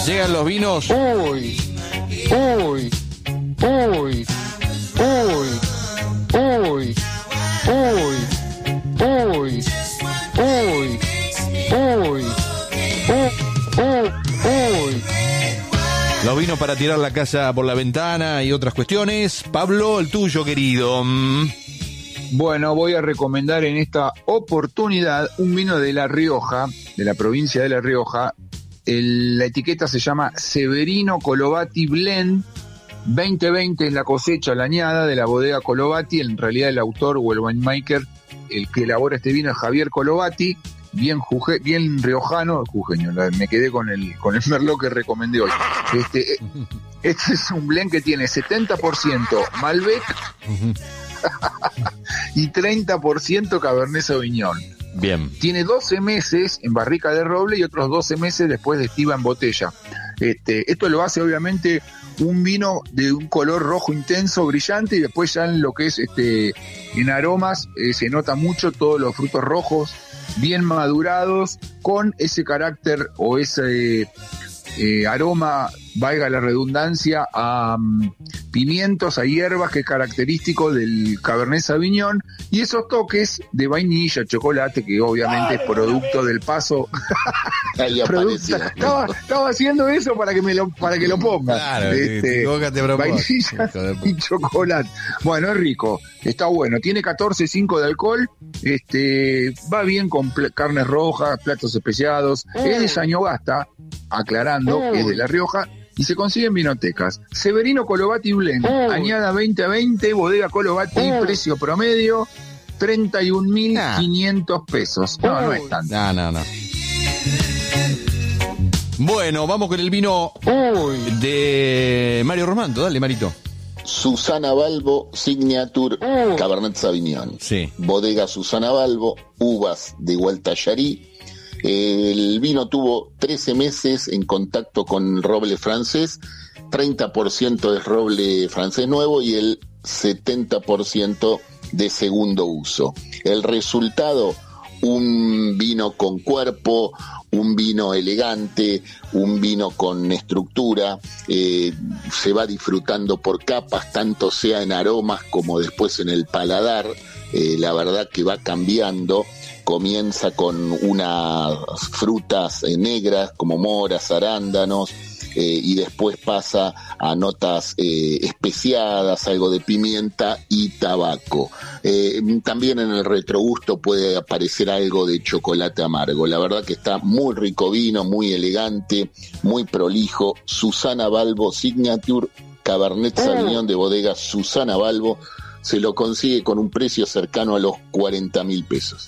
Llegan los vinos. Uy, uy, uy, uy, uy, uy, uy, uy, uy, uy. Los vinos para tirar la casa por la ventana y otras cuestiones. Pablo, el tuyo, querido. Bueno, voy a recomendar en esta oportunidad un vino de La Rioja, de la provincia de La Rioja. La etiqueta se llama Severino Colovati Blend 2020, en la cosecha, la añada de la bodega Colovati. En realidad el autor o el winemaker, el que elabora este vino, es Javier Colovati, bien riojano, jujeño. Me quedé con el merlot que recomendé hoy. Este es un blend que tiene 70% Malbec y 30% Cabernet Sauvignon. Bien. Tiene 12 meses en barrica de roble y otros 12 meses después de estiva en botella. Esto lo hace obviamente un vino de un color rojo intenso, brillante, y después ya en lo que es en aromas se nota mucho todos los frutos rojos bien madurados, con ese carácter o ese aroma, valga la redundancia, a pimientos, a hierbas, que es característico del Cabernet Sauvignon, y esos toques de vainilla, chocolate, que obviamente es producto del paso. Estaba haciendo eso para que lo ponga. Claro, vainilla y chocolate. Bueno, es rico, está bueno, tiene 14,5 de alcohol, va bien con carnes rojas, platos especiados, es de Sañogasta, aclarando que es de La Rioja, y se consigue en vinotecas. Severino Colovati Blend, añada 2020, bodega Colovati, precio promedio 31.500 pesos. No es tanto. No. Bueno, vamos con el vino de Mario Romando. Dale, Marito. Susana Balbo Signature Cabernet Sauvignon. Sí. Bodega Susana Balbo, uvas de Gualtallarí. El vino tuvo 13 meses en contacto con roble francés, 30% es roble francés nuevo y el 70% de segundo uso. El resultado, un vino con cuerpo, un vino elegante, un vino con estructura, se va disfrutando por capas, tanto sea en aromas como después en el paladar. La verdad que va cambiando. Comienza con unas frutas negras como moras, arándanos, y después pasa a notas especiadas, algo de pimienta y tabaco. También en el retrogusto puede aparecer algo de chocolate amargo. La verdad que está muy rico vino, muy elegante, muy prolijo. Susana Balbo Signature Cabernet Sauvignon de bodega Susana Balbo. Se lo consigue con un precio cercano a los 40.000 pesos.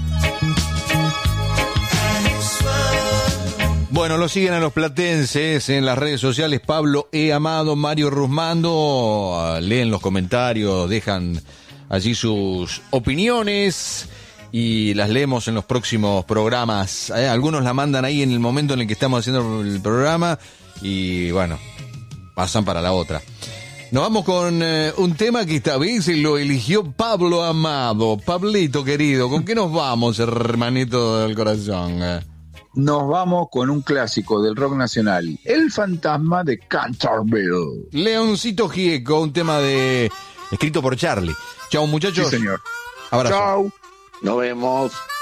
Bueno, lo siguen a los platenses en las redes sociales. Pablo E. Amado, Mario Rusmando. Leen los comentarios, dejan allí sus opiniones y las leemos en los próximos programas. Algunos la mandan ahí en el momento en el que estamos haciendo el programa y bueno, pasan para la otra. Nos vamos con un tema que esta vez lo eligió Pablo Amado. Pablito querido, ¿con qué nos vamos, hermanito del corazón? Nos vamos con un clásico del rock nacional, El Fantasma de Canterville. Leoncito Gieco, un tema escrito por Charlie. Chao, muchachos. Sí, señor. Abrazo. Chao. Nos vemos.